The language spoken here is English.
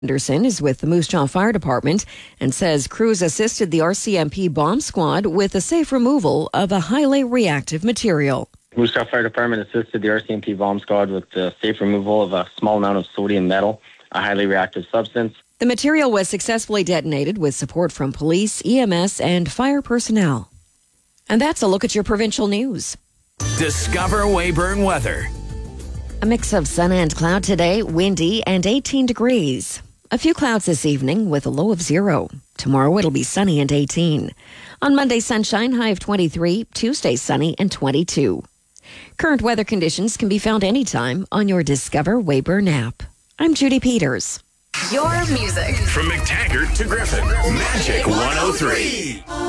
Anderson is with the Moose Jaw Fire Department and says crews assisted the RCMP bomb squad with the safe removal of a highly reactive material. Moose Jaw Fire Department assisted the RCMP bomb squad with the safe removal of a small amount of sodium metal, a highly reactive substance. The material was successfully detonated with support from police, EMS, and fire personnel. And that's a look at your provincial news. Discover Weyburn weather. A mix of sun and cloud today, windy and 18 degrees. A few clouds this evening with a low of 0. Tomorrow it'll be sunny and 18. On Monday, sunshine, high of 23. Tuesday, sunny and 22. Current weather conditions can be found anytime on your Discover Weyburn app. I'm Judy Peters. Your music. From McTaggart to Griffin. Magic 103.